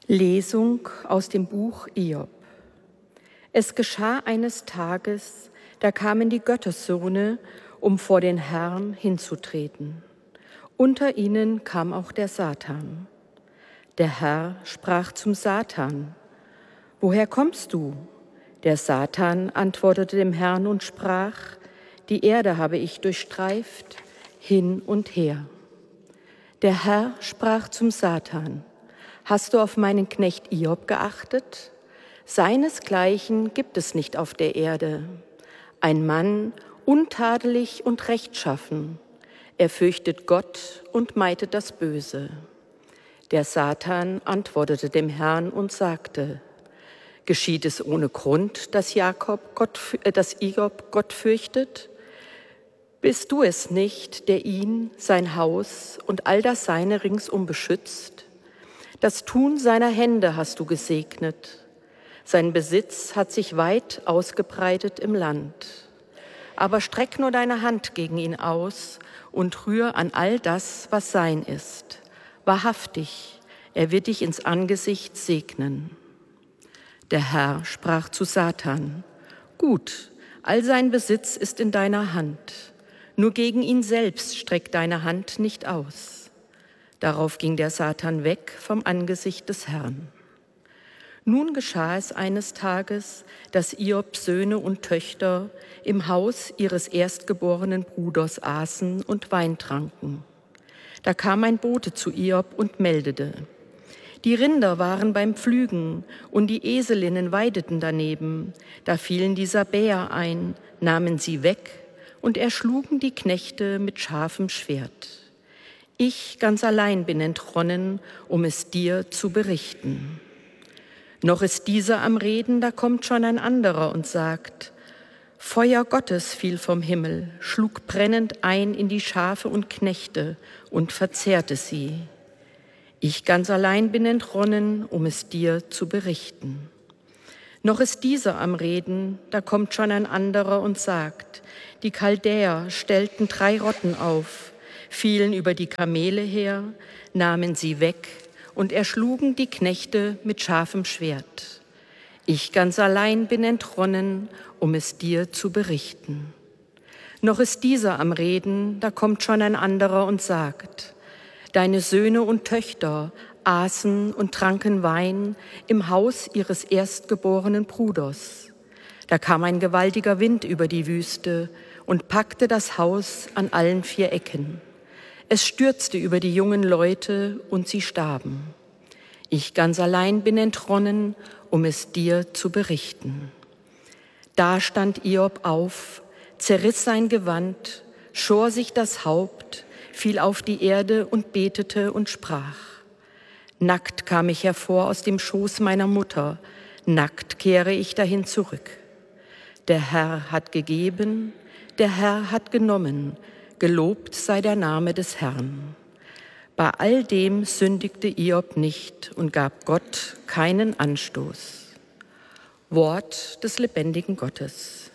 Lesung aus dem Buch Hiob. Es geschah eines Tages, da kamen die Göttersöhne, um vor den Herrn hinzutreten. Unter ihnen kam auch der Satan. Der Herr sprach zum Satan: Woher kommst du? Der Satan antwortete dem Herrn und sprach: Die Erde habe ich durchstreift, hin und her. Der Herr sprach zum Satan: Hast du auf meinen Knecht Hiob geachtet? Seinesgleichen gibt es nicht auf der Erde. Ein Mann, untadelig und rechtschaffen. Er fürchtet Gott und meidet das Böse. Der Satan antwortete dem Herrn und sagte: Geschieht es ohne Grund, dass Hiob Gott fürchtet? Bist du es nicht, der ihn, sein Haus und all das Seine ringsum beschützt? Das Tun seiner Hände hast du gesegnet. Sein Besitz hat sich weit ausgebreitet im Land. Aber streck nur deine Hand gegen ihn aus und rühr an all das, was sein ist. Wahrhaftig, er wird dich ins Angesicht segnen. Der Herr sprach zu Satan: Gut, all sein Besitz ist in deiner Hand. Nur gegen ihn selbst streck deine Hand nicht aus. Darauf ging der Satan weg vom Angesicht des Herrn. Nun geschah es eines Tages, dass Hiobs Söhne und Töchter im Haus ihres erstgeborenen Bruders aßen und Wein tranken. Da kam ein Bote zu Hiob und meldete: Die Rinder waren beim Pflügen und die Eselinnen weideten daneben. Da fielen die Sabäer ein, nahmen sie weg und erschlugen die Knechte mit scharfem Schwert. Ich ganz allein bin entronnen, um es dir zu berichten. Noch ist dieser am Reden, da kommt schon ein anderer und sagt: Feuer Gottes fiel vom Himmel, schlug brennend ein in die Schafe und Knechte und verzehrte sie. Ich ganz allein bin entronnen, um es dir zu berichten. Noch ist dieser am Reden, da kommt schon ein anderer und sagt: Die Chaldäer stellten 3 Rotten auf, fielen über die Kamele her, nahmen sie weg und erschlugen die Knechte mit scharfem Schwert. Ich ganz allein bin entronnen, um es dir zu berichten. Noch ist dieser am Reden, da kommt schon ein anderer und sagt: Deine Söhne und Töchter aßen und tranken Wein im Haus ihres erstgeborenen Bruders. Da kam ein gewaltiger Wind über die Wüste und packte das Haus an allen 4 Ecken. Es stürzte über die jungen Leute und sie starben. Ich ganz allein bin entronnen, um es dir zu berichten. Da stand Hiob auf, zerriss sein Gewand, schor sich das Haupt, fiel auf die Erde und betete und sprach: Nackt kam ich hervor aus dem Schoß meiner Mutter, nackt kehre ich dahin zurück. Der Herr hat gegeben, der Herr hat genommen, gelobt sei der Name des Herrn. Bei all dem sündigte Hiob nicht und gab Gott keinen Anstoß. Wort des lebendigen Gottes.